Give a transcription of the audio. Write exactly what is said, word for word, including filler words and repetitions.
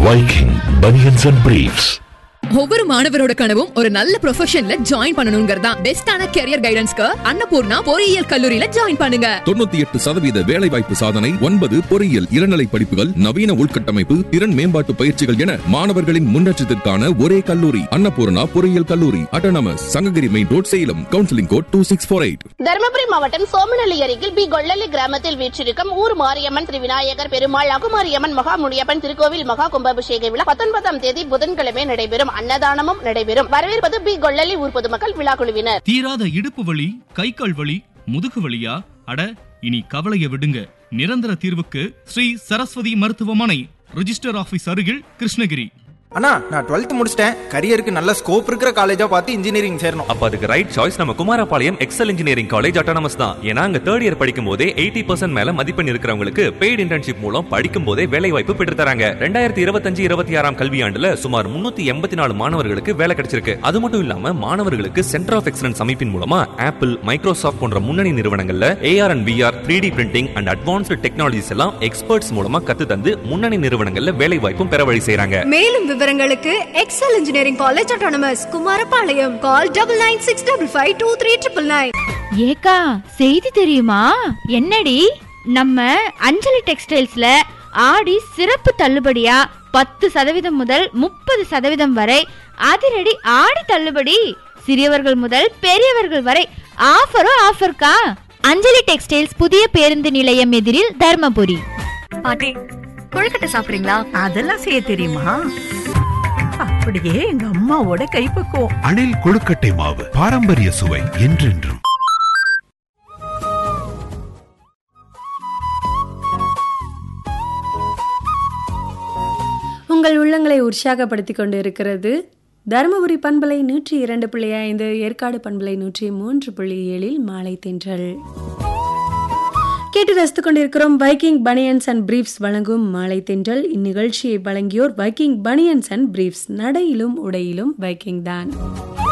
Viking Bunions and Briefs. ஒவ்வொரு மாணவரோட கனவும் ஒரு நல்ல ப்ரொஃபஷன்ல ஜாயின் பண்ணணும்ங்கறதா. பெஸ்டான கரியர் கைடன்ஸ்க்கு அன்னபூர்ணா பொறியியல் கல்லூரியில ஜாயின் பண்ணுங்க. தொண்ணூத்தி எட்டு சதவீத வேலை வாய்ப்பு சாதனை, ஒன்பது பொறியியல் இளநிலை படிப்புகள், நவீன உள்கட்டமைப்பு, திறன் மேம்பாட்டு பயிற்சிகள் என மாணவர்களின் முன்னேற்றத்திற்கான ஒரே கல்லூரி அன்னபூர்ணா பொறியியல் கல்லூரி, autonomous, Sankagiri main road, Salem. Counselling code two six four eight. Dharmapuri மாவட்டம் சோமநல்லி அருகில் பி கொள்ளலி கிராமத்தில் வீற்றிருக்கும் ஊர் மாரியம்மன் திரு விநாயகர் பெருமாள் அகுமாரியம்மன் மகா முனியப்பன் திருக்கோவில் மகா கும்பாபிஷேக விழா பத்தொன்பதாம் தேதி புதன்கிழமை நடைபெறும். அன்னதானமும் நடைபெறும். வரவேற்பது பி கொள்ளலி ஊர் பொதுமக்கள் விழா குழுவினர். தீராத இடுப்பு வலி, கை கால் வலி, முதுகு வலியா? அட, இனி கவலைய விடுங்க. நிரந்தர தீர்வுக்கு ஸ்ரீ சரஸ்வதி மருத்துவமனை, ரிஜிஸ்டர் ஆபீஸ் அருகில், கிருஷ்ணகிரி. அண்ணா, நான் டுவெல்த் முடிச்சிட்டேன். கரியருக்கு நல்ல ஸ்கோப் இருக்கிற காலேஜா பார்த்து இன்ஜினியரிங் சேரணும். அப்ப அதுக்கு ரைட் சாய்ஸ் நம்ம Kumarapalayam XL engineering college autonomous தான். ஏன்னா அங்க தேர்ட் இயர் படிக்கும் போதே எயிட்டி பர்சன்ட் மேல மதிப்பெண் இருக்கிறவங்களுக்கு பெய்டு இன்டர்ன்ஷிப் மூலம் படிக்கும் போதே வேலை வாய்ப்பு பெற்று தராங்க. ரெண்டாயிரத்தி இருபத்தஞ்சு இருபத்தி ஆறாம் கல்வியாண்டுல சுமார் முன்னூத்தி எண்பத்தி நாலு மாணவர்களுக்கு வேலை கிடைச்சிருக்கு. அது மட்டும் இல்லாம மாணவர்களுக்கு சென்டர் ஆஃப் எக்ஸலன்ஸ் அமைப்பின் மூலமா ஆப்பிள், மைக்ரோசாஃப்ட் போன்ற முன்னணி நிறுவனங்கள்ல AR and VR, three D printing and advanced technologies எல்லாம் எக்ஸ்பர்ட்ஸ் மூலமா கத்து தந்து முன்னணி நிறுவனங்கள்ல வேலை வாய்ப்பும் பெற வழி செய்றாங்க. மேலும் விவரங்களுக்கு XL engineering college autonomous Kumarapalayam. Call double nine six double five two three triple nine. ஏக்கா, செய்தி தெரியுமா? என்னடி? நம்ம அஞ்சலி டெக்ஸ்டைல்ஸ்ல ஆடி சிறப்பு தள்ளுபடியா பத்து சதவீதம் முதல் முப்பது சதவீதம் வரை அதிரடி ஆடி தள்ளுபடி. சிறியவர்கள் முதல் பெரியவர்கள் வரை ஆஃபரும் ஆஃபர்க்கா. அஞ்சலி டெக்ஸ்டைல்ஸ், புதிய பேருந்து நிலையம் எதிரில், தர்மபுரி. பாட்டி, கொழுக்கட்டை சாப்பிடுறீங்களா? அதெல்லாம் செய்ய தெரியுமா? அப்படியே எங்க அம்மாவோட கைப்பக்குவம். அணில் கொழுக்கட்டை மாவு, பாரம்பரிய சுவை என்றென்றும். உங்கள் உள்ளங்களை உற்சாகப்படுத்திக் கொண்டு இருக்கிறது தருமபுரி பண்பலை நூற்றி இரண்டு புள்ளி ஐந்து, ஏற்காடு பண்பலை நூற்றி மூன்று புள்ளி ஏழில் மாலை தென்றல் கேட்டு ரசித்துக் கொண்டிருக்கிறோம். வைக்கிங் பனியன்ஸ் அண்ட் பிரீஃப்ஸ் வழங்கும் மாலை தென்றல். இந்நிகழ்ச்சியை வழங்கியோர் வைக்கிங் பனியன்ஸ் அண்ட் பிரீஃப்ஸ். நடையிலும் உடையிலும் வைக்கிங் தான்.